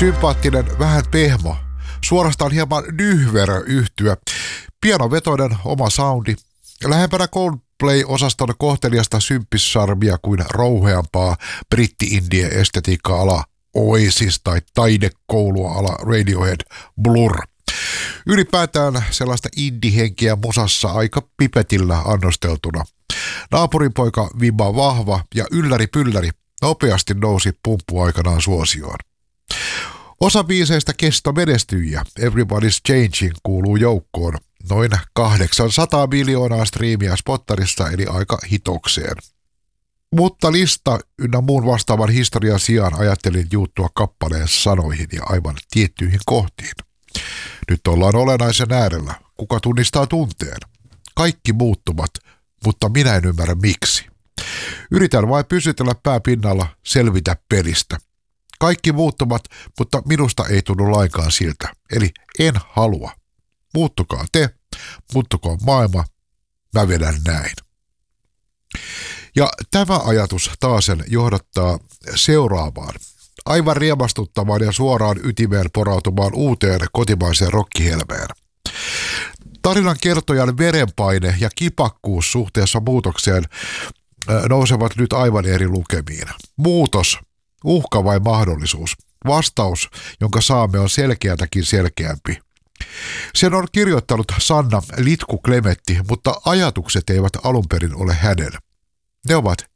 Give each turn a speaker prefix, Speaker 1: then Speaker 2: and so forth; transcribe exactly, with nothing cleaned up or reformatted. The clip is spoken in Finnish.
Speaker 1: sympaattinen, vähän pehmo, suorastaan hieman nyhverö yhtyä, pianovetoinen oma soundi, lähempänä Coldplay-osaston kohteliasta symppissarmia kuin rouheampaa britti-indie estetiikka-ala Oasis tai taidekoulua-ala Radiohead Blur. Ylipäätään sellaista indie-henkeä musassa aika pipetillä annosteltuna. Naapurinpoika vimma vahva ja ylläri pylläri nopeasti nousi pumppuaikanaan suosioon. Osa biiseistä kestomenestyjiä Everybody's Changing kuuluu joukkoon noin kahdeksansataa miljoonaa striimiä Spottarissa eli aika hitokseen. Mutta lista ynnä muun vastaavan historian sijaan ajattelin juuttua kappaleen sanoihin ja aivan tiettyihin kohtiin. Nyt ollaan olennaisen äärellä. Kuka tunnistaa tunteen? Kaikki muuttuvat, mutta minä en ymmärrä miksi. Yritän vain pysytellä pää pinnalla, selvitä pelistä. Kaikki muuttuvat, mutta minusta ei tunnu lainkaan siltä. Eli en halua. Muuttukaa te, muuttukaa maailma, mä vedän näin. Ja tämä ajatus taasen johdattaa seuraavaan, aivan riemastuttavaan ja suoraan ytimeen porautuvaan uuteen kotimaiseen rokkihelmeen. Tarinan kertojan verenpaine ja kipakkuus suhteessa muutokseen nousevat nyt aivan eri lukemiin. Muutos, uhka vai mahdollisuus? Vastaus, jonka saamme, on selkeältäkin selkeämpi. Sen on kirjoittanut Sanna Litku Klemetti, mutta ajatukset eivät alun perin ole hänen. Ne ovat